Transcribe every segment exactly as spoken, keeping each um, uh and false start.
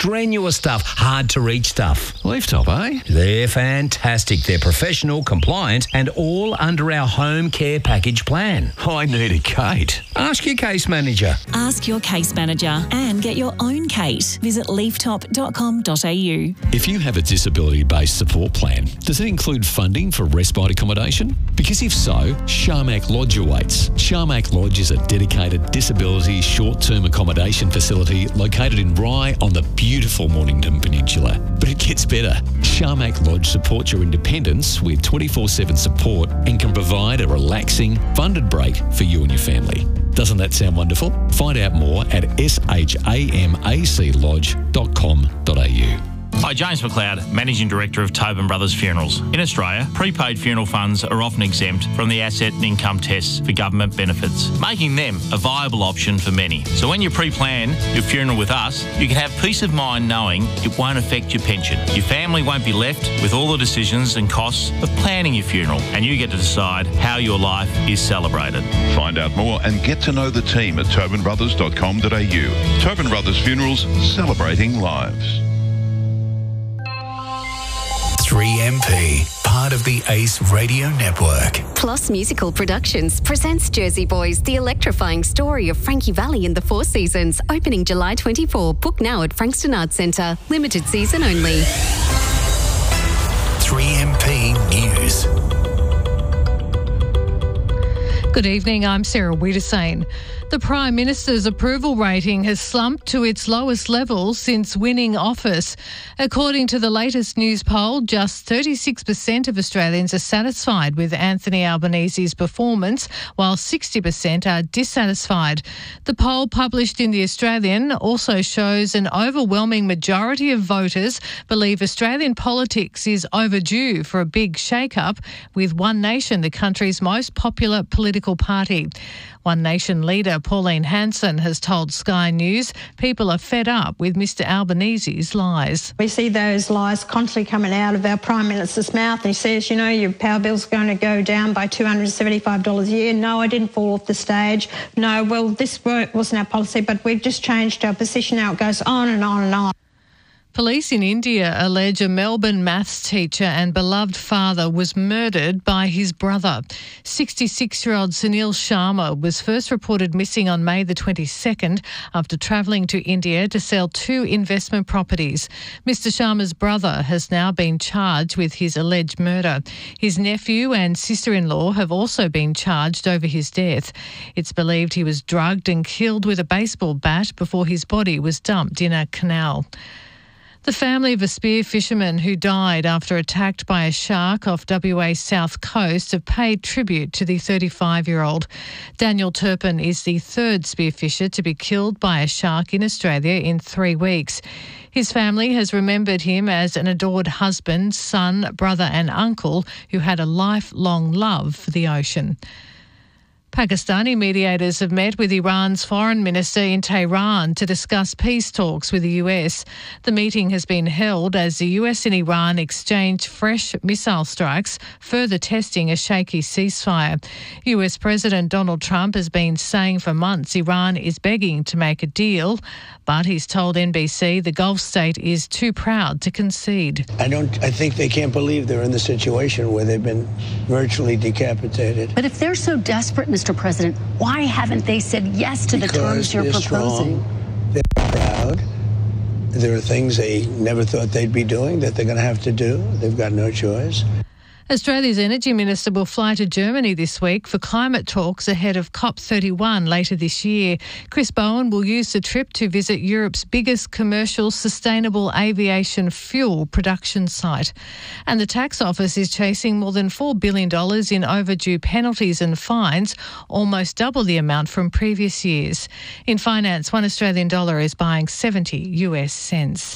strenuous stuff, hard-to-reach stuff. Leaftop, eh? They're fantastic. They're professional, compliant, and all under our home care package plan. I need a Kate. Ask your case manager. Ask your case manager and get your own Kate. Visit leaftop dot com dot a u. If you have a disability-based support plan, does it include funding for respite accommodation? Because if so, Sharmac Lodge awaits. Sharmac Lodge is a dedicated disability short-term accommodation facility located in Rye on the beautiful Mornington Peninsula. But it gets better. Sharmac Lodge supports your independence with twenty-four seven support and can provide a relaxing, funded break for you and your family. Doesn't that sound wonderful? Find out more at shamac lodge dot com dot a u. Hi, James McLeod, Managing Director of Tobin Brothers Funerals. In Australia, prepaid funeral funds are often exempt from the asset and income tests for government benefits, making them a viable option for many. So when you pre-plan your funeral with us, you can have peace of mind knowing it won't affect your pension. Your family won't be left with all the decisions and costs of planning your funeral, and you get to decide how your life is celebrated. Find out more and get to know the team at tobin brothers dot com dot a u. Tobin Brothers Funerals, celebrating lives. three M P, part of the Ace Radio Network. Plus Musical Productions presents Jersey Boys, the electrifying story of Frankie Valli in the Four Seasons, opening July twenty-fourth. Book now at Frankston Arts Centre. Limited season only. three M P News. Good evening, I'm Sarah Wiedersane. The Prime Minister's approval rating has slumped to its lowest level since winning office. According to the latest news poll, just thirty-six percent of Australians are satisfied with Anthony Albanese's performance, while sixty percent are dissatisfied. The poll published in The Australian also shows an overwhelming majority of voters believe Australian politics is overdue for a big shake-up, with One Nation the country's most popular political party. One Nation leader Pauline Hanson has told Sky News people are fed up with Mr Albanese's lies. We see those lies constantly coming out of our Prime Minister's mouth. And he says, you know, your power bill's going to go down by two hundred seventy-five dollars a year. No, I didn't fall off the stage. No, well, this wasn't our policy, but we've just changed our position. Now it goes on and on and on. Police in India allege a Melbourne maths teacher and beloved father was murdered by his brother. sixty-six-year-old Sunil Sharma was first reported missing on May the twenty-second after travelling to India to sell two investment properties. Mister Sharma's brother has now been charged with his alleged murder. His nephew and sister-in-law have also been charged over his death. It's believed he was drugged and killed with a baseball bat before his body was dumped in a canal. The family of a spear fisherman who died after attacked by a shark off W A's south coast have paid tribute to the thirty-five-year-old. Daniel Turpin is the third spearfisher to be killed by a shark in Australia in three weeks. His family has remembered him as an adored husband, son, brother and uncle who had a lifelong love for the ocean. Pakistani mediators have met with Iran's foreign minister in Tehran to discuss peace talks with the U S. The meeting has been held as the U S and Iran exchange fresh missile strikes, further testing a shaky ceasefire. U S President Donald Trump has been saying for months Iran is begging to make a deal, but he's told N B C the Gulf state is too proud to concede. I don't. I think they can't believe they're in the situation where they've been virtually decapitated. But if they're so desperate, Mister President, why haven't they said yes to because the terms you're they're proposing? Strong, they're proud. There are things they never thought they'd be doing that they're going to have to do. They've got no choice. Australia's Energy Minister will fly to Germany this week for climate talks ahead of COP thirty-one later this year. Chris Bowen will use the trip to visit Europe's biggest commercial sustainable aviation fuel production site. And the Tax Office is chasing more than four billion dollars in overdue penalties and fines, almost double the amount from previous years. In finance, one Australian dollar is buying seventy U S cents.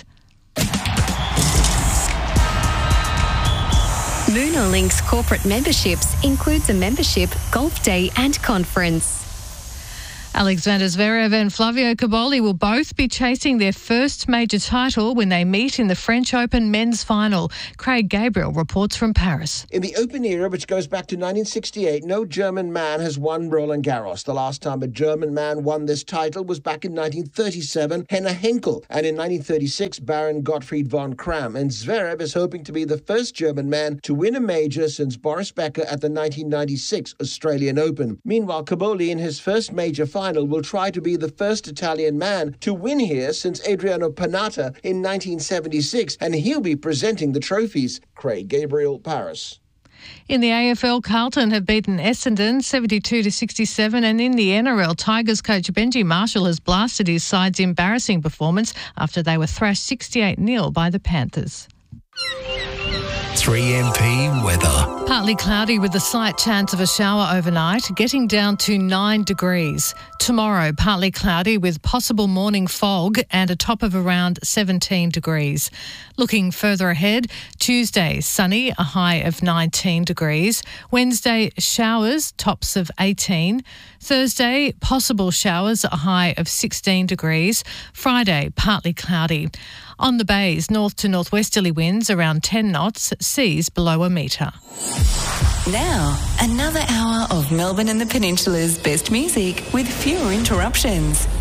Moonalink's corporate memberships includes a membership, golf day and conference. Alexander Zverev and Flavio Cobolli will both be chasing their first major title when they meet in the French Open men's final. Craig Gabriel reports from Paris. In the Open era, which goes back to nineteen sixty-eight, no German man has won Roland Garros. The last time a German man won this title was back in nineteen thirty-seven, Henner Henkel, and in nineteen thirty-six, Baron Gottfried von Kram. And Zverev is hoping to be the first German man to win a major since Boris Becker at the nineteen ninety-six Australian Open. Meanwhile, Cobolli, in his first major final, will try to be the first Italian man to win here since Adriano Panatta in nineteen seventy-six, and he'll be presenting the trophies. Craig Gabriel, Paris. In the A F L, Carlton have beaten Essendon seventy-two to sixty-seven, and in the N R L, Tigers coach Benji Marshall has blasted his side's embarrassing performance after they were thrashed sixty-eight nil by the Panthers. three M P weather. Partly cloudy with a slight chance of a shower overnight, getting down to nine degrees. Tomorrow, partly cloudy with possible morning fog and a top of around seventeen degrees. Looking further ahead, Tuesday, sunny, a high of nineteen degrees. Wednesday, showers, tops of eighteen. Thursday, possible showers, a high of sixteen degrees. Friday, partly cloudy. On the bays, north to northwesterly winds around ten knots, seas below a metre. Now, another hour of Melbourne and the Peninsula's best music with fewer interruptions.